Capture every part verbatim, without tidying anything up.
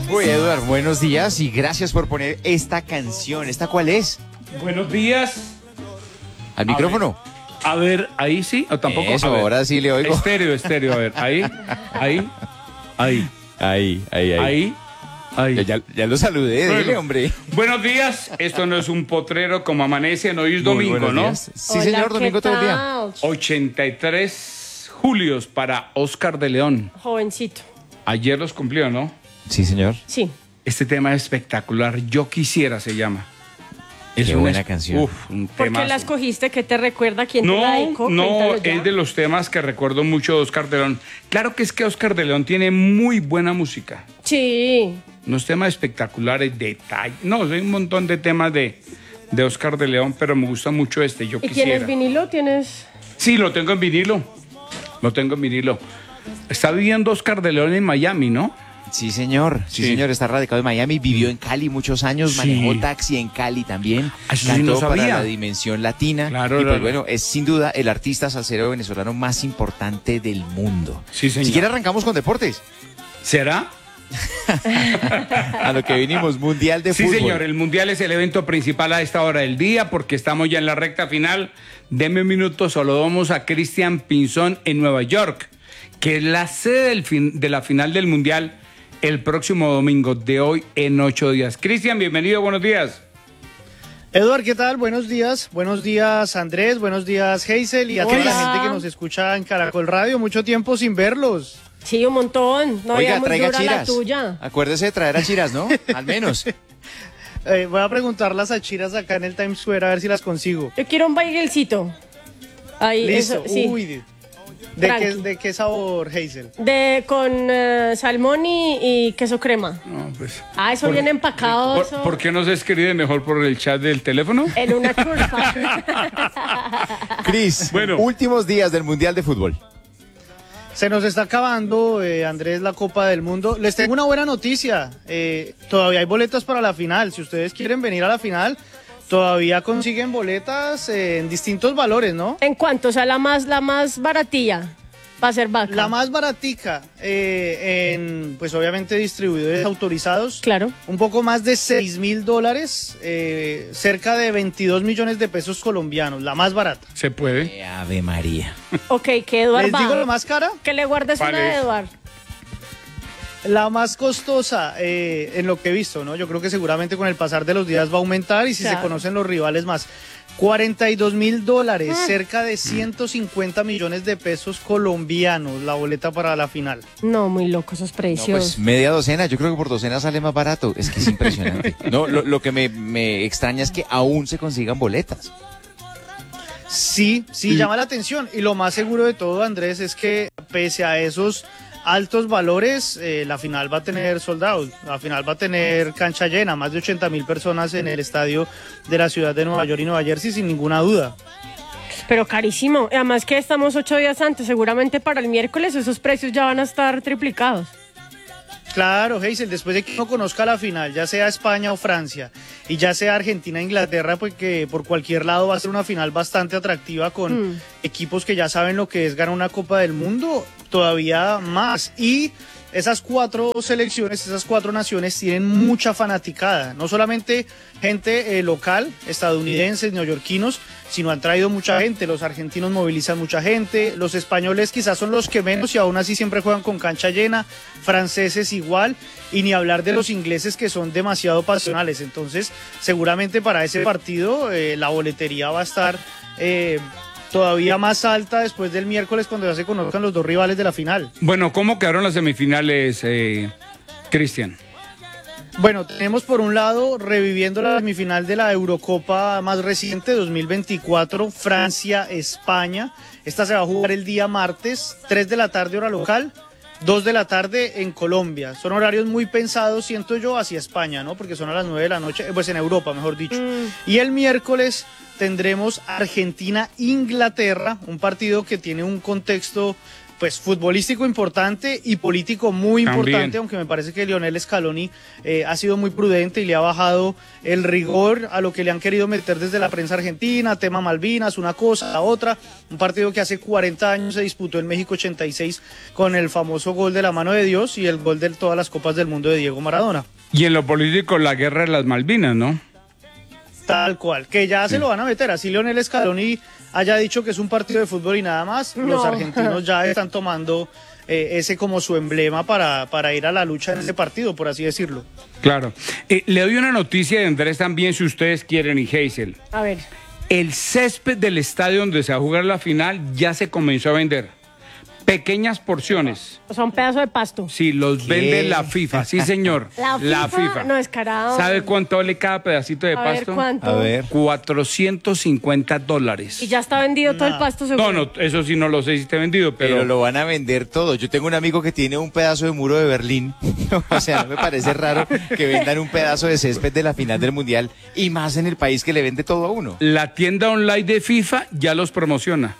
Uy, Eduardo, buenos días y gracias por poner esta canción. ¿Esta cuál es? Buenos días. ¿Al micrófono? A ver, ahí sí, o tampoco. Eso, a ver. ahora sí le oigo. Estéreo, estéreo, a ver, ahí, ahí, ahí, Ahí, ahí, ahí. ahí, ahí. Ya, ya, ya lo saludé, Bueno, dile, hombre. Buenos días, esto no es un potrero como amanece, hoy es Muy domingo, buenos ¿no? días. Sí, Hola, señor, ¿qué domingo todo el día. tal? ochenta y tres julios para Oscar de León. Jovencito. Ayer los cumplió, ¿no? Sí, señor. Sí. Este tema es espectacular, Yo Quisiera se llama. Qué un buena es- canción. Uf, un ¿Por qué temazo. la escogiste? ¿Qué te recuerda? ¿Quién te la No, dedicó? no, Cuéntalo ya. es de los temas que recuerdo mucho de Oscar de León. Claro que es que Oscar de León tiene muy buena música. Sí. Unos temas espectaculares, detalles. No, hay un montón de temas de, de Oscar de León, pero me gusta mucho este, Yo ¿Y Quisiera. tienes vinilo? ¿Tienes...? Sí, lo tengo en vinilo. Lo tengo en vinilo. Está viviendo Oscar de León en Miami, ¿no? Sí, señor. Sí, Sí. señor. Está radicado en Miami. Vivió en Cali muchos años. Sí. Manejó taxi en Cali también. Ah, eso sí Cantó no sabía. para la dimensión latina. Claro, y pues claro. bueno, es sin duda el artista salsero venezolano más importante del mundo. Sí, señor. Si quiere arrancamos con deportes. ¿Será? A lo que vinimos, Mundial de Sí, Fútbol. señor. El Mundial es el evento principal a esta hora del día porque estamos ya en la recta final. Deme un minuto, solo vamos a Cristian Pinzón en Nueva York, que es la sede del fin- de la final del Mundial el próximo domingo de hoy en ocho días. Cristian, bienvenido, buenos días. Eduard, ¿qué tal? Buenos días. Buenos días, Andrés. Buenos días, Hazel. Y a toda Hola. la gente que nos escucha en Caracol Radio. Mucho tiempo sin verlos. Sí, un montón. No Oiga, había muy traiga dura la chiras. tuya. Acuérdese de traer a chiras, ¿no? Al menos. Eh, voy a preguntar las achiras acá en el Times Square a ver si las consigo. Yo quiero un baguelcito. Ahí, Listo. eso, sí. Uy, ¿de, de qué, Tranqui. de qué sabor, Hazel? De, con eh, salmón y, y queso crema. No, pues, Ah, eso por- viene empacado. ¿Por, eso, por qué no se escribe mejor por el chat del teléfono? En una churfa. Cris, Bueno. últimos días del Mundial de Fútbol. Se nos está acabando, eh, Andrés, la Copa del Mundo. Les tengo una buena noticia. Eh, todavía hay boletas para la final. Si ustedes quieren venir a la final, todavía consiguen boletas eh, en distintos valores, ¿no? ¿En cuánto? O sea, la más, la más baratilla. Va a ser vaca. La más baratica, eh, en, pues obviamente distribuidores autorizados. Claro. Un poco más de seis mil dólares, eh, cerca de veintidós millones de pesos colombianos, la más barata. Se puede. Eh, Ave María. Ok, que Eduard ¿Les va. digo la más cara? Que le guardes ¿Cuál una de es? Eduard. La más costosa, eh, en lo que he visto, ¿no? Yo creo que seguramente con el pasar de los días va a aumentar y si Claro. se conocen los rivales más. cuarenta y dos mil dólares, Ah. cerca de ciento cincuenta millones de pesos colombianos, la boleta para la final. No, muy loco esos No, precios. pues media docena, yo creo que por docena sale más barato. Es que es impresionante. No, lo, lo que me, me extraña es que aún se consigan boletas. Sí, sí, llama la atención. Y lo más seguro de todo, Andrés, es que pese a esos altos valores, eh, la final va a tener soldados. La final va a tener cancha llena, más de ochenta mil personas en el estadio de la ciudad de Nueva York y Nueva Jersey, sin ninguna duda. Pero carísimo. Además que estamos ocho días antes. Seguramente para el miércoles esos precios ya van a estar triplicados. Claro, Hazel, después de que uno conozca la final, ya sea España o Francia, y ya sea Argentina e Inglaterra, pues que por cualquier lado va a ser una final bastante atractiva con Mm. equipos que ya saben lo que es ganar una Copa del Mundo, todavía más. Y esas cuatro selecciones, esas cuatro naciones tienen mucha fanaticada, no solamente gente eh, local, estadounidenses, neoyorquinos, sino han traído mucha gente, los argentinos movilizan mucha gente, los españoles quizás son los que menos y aún así siempre juegan con cancha llena, franceses igual, y ni hablar de los ingleses que son demasiado pasionales. Entonces seguramente para ese partido eh, la boletería va a estar eh, todavía más alta después del miércoles cuando ya se conozcan los dos rivales de la final. Bueno, ¿cómo quedaron las semifinales, eh, Cristian? Bueno, tenemos por un lado, reviviendo la semifinal de la Eurocopa más reciente, dos mil veinticuatro, Francia-España. Esta se va a jugar el día martes, tres de la tarde hora local, dos de la tarde en Colombia. Son horarios muy pensados, siento yo, hacia España, ¿no? Porque son a las nueve de la noche, eh, pues en Europa, mejor dicho. Mm. Y el miércoles tendremos Argentina-Inglaterra, un partido que tiene un contexto pues futbolístico importante y político muy importante, También. aunque me parece que Lionel Scaloni eh, ha sido muy prudente y le ha bajado el rigor a lo que le han querido meter desde la prensa argentina, tema Malvinas, una cosa, la otra, un partido que hace cuarenta años se disputó en México ochenta y seis con el famoso gol de la mano de Dios y el gol de todas las copas del mundo de Diego Maradona. Y en lo político, la guerra de las Malvinas, ¿no? Tal cual, que ya se lo van a meter. Así Lionel Scaloni haya dicho que es un partido de fútbol y nada más, los No. argentinos ya están tomando eh, ese como su emblema para, para ir a la lucha en ese partido, por así decirlo. Claro. Eh, le doy una noticia de Andrés también, si ustedes quieren, y Hazel. A ver. El césped del estadio donde se va a jugar la final ya se comenzó a vender. Pequeñas porciones. O sea, un pedazo de pasto. Sí, los ¿Qué? vende la FIFA. Sí, señor. La FIFA. No, descarado. ¿Sabe cuánto vale cada pedacito de A ver, pasto? ¿cuánto? A ver. cuatrocientos cincuenta dólares. Y ya está vendido todo el No. pasto, seguro. No, no, eso sí no lo sé si esté vendido, pero... Pero lo van a vender todo. Yo tengo un amigo que tiene un pedazo de muro de Berlín. O sea, no me parece raro que vendan un pedazo de césped de la final del Mundial y más en el país que le vende todo a uno. La tienda online de FIFA ya los promociona.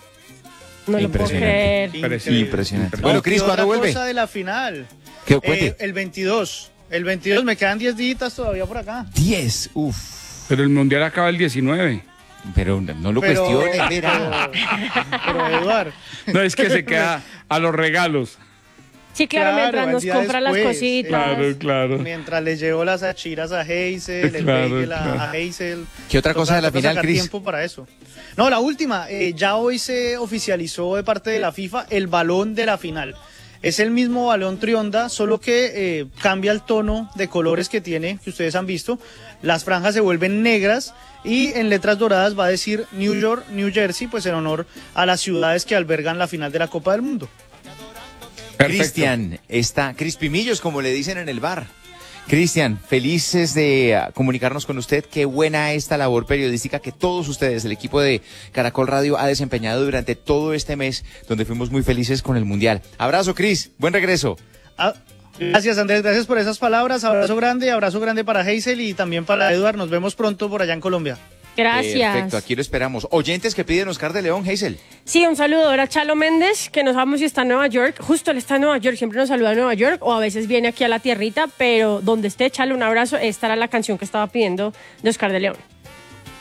No lo puedo Impresionante. creer. Parece- Impresionante. Impresionante. Bueno, Cris, Y ¿cuándo otra vuelve? cosa de la final. ¿Qué Eh, cuente? el veintidós. El veintidós, me quedan diez días todavía por acá. diez. Uf. Pero el Mundial acaba el diecinueve. Pero no lo Pero, cuestione, mira. pero, pero, Eduard, No, es que se queda a los regalos. Sí, claro, mientras el nos día compra las después, cositas. Claro, claro. mientras les llevo las achiras a Hazel, el Claro, bagel a, claro. a Hazel. ¿Qué otra cosa de la toca final, sacar Cris? tiempo para eso. No, la última, eh, ya hoy se oficializó de parte de la FIFA el balón de la final. Es el mismo balón Trionda, solo que eh, cambia el tono de colores que tiene, que ustedes han visto. Las franjas se vuelven negras y en letras doradas va a decir New York, New Jersey, pues en honor a las ciudades que albergan la final de la Copa del Mundo. Perfecto. Cristian, está Crispimillos, como le dicen en el bar. Cristian, felices de ah, comunicarnos con usted. Qué buena esta labor periodística que todos ustedes, el equipo de Caracol Radio, ha desempeñado durante todo este mes, donde fuimos muy felices con el Mundial. Abrazo, Cris. Buen regreso. Ah, gracias, Andrés, gracias por esas palabras. Abrazo grande, abrazo grande para Hazel y también para Eduard. Nos vemos pronto por allá en Colombia. Gracias. Perfecto, aquí lo esperamos. Oyentes que piden Oscar de León, Hazel. Sí, un saludo a Chalo Méndez, que no sabemos si está en Nueva York. Justo él está en Nueva York, siempre nos saluda en Nueva York, o a veces viene aquí a la tierrita, pero donde esté, Chalo, un abrazo. Esta era la canción que estaba pidiendo de Oscar de León.